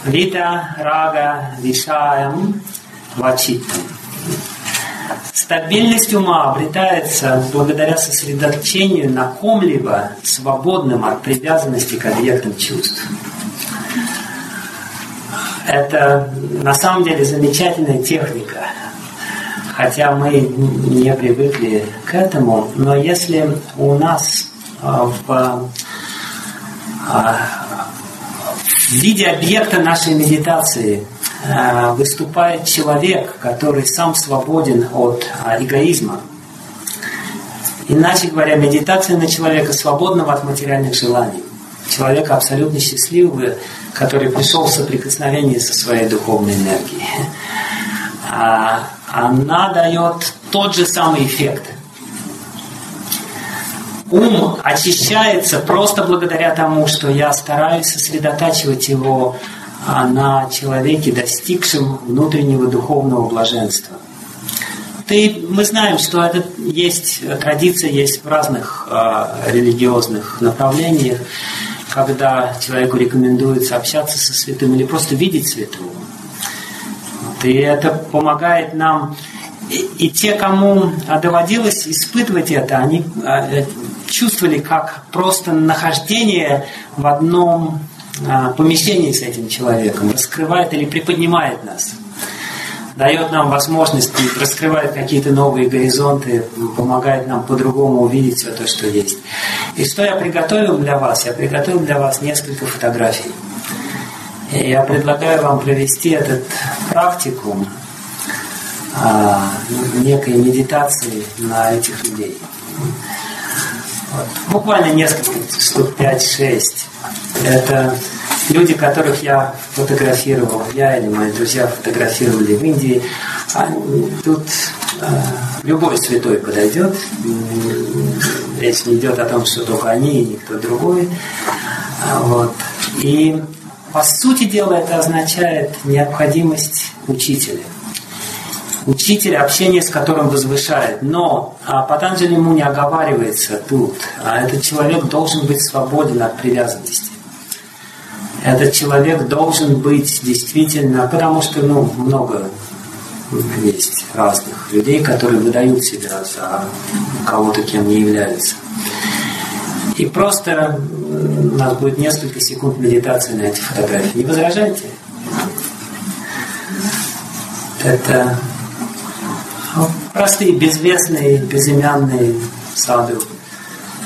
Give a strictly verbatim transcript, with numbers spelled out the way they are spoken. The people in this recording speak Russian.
Вита рага вишаям вачиттам. Стабильность ума обретается благодаря сосредоточению на ком-либо свободным от привязанности к объектам чувств. Это на самом деле замечательная техника, хотя мы не привыкли к этому, но если у нас в, в виде объекта нашей медитации выступает человек, который сам свободен от эгоизма. Иначе говоря, медитация на человека, свободного от материальных желаний. Человека абсолютно счастливого, который пришел в соприкосновение со своей духовной энергией. Она дает тот же самый эффект. Ум очищается просто благодаря тому, что я стараюсь сосредотачивать его на человеке, достигшем внутреннего духовного блаженства. Ты, мы знаем, что это есть традиция, есть в разных э, религиозных направлениях, когда человеку рекомендуется общаться со святым или просто видеть святого. И это помогает нам. И, и те, кому доводилось испытывать это, они э, чувствовали, как просто нахождение в одном помещении с этим человеком раскрывает или приподнимает нас, дает нам возможность, раскрывает какие-то новые горизонты, помогает нам по-другому увидеть все то, что есть. И что я приготовил для вас? Я приготовил для вас несколько фотографий. И я предлагаю вам провести этот практикум а, некой медитации на этих людей. Вот. Буквально несколько, штук пять-шесть. Это люди, которых я фотографировал, я или мои друзья фотографировали в Индии. А тут э, любой святой подойдет. Речь не идет о том, что только они и никто другой. Вот. И по сути дела это означает необходимость учителя. Учитель, общение с которым возвышает. Но а Патанджали ему не оговаривается тут. А этот человек должен быть свободен от привязанности. Этот человек должен быть действительно, потому что ну, много есть разных людей, которые выдают себя за кого-то, кем не являются. И просто у нас будет несколько секунд медитации на эти фотографии. Не возражаете? Это простые, безвестные, безымянные саду.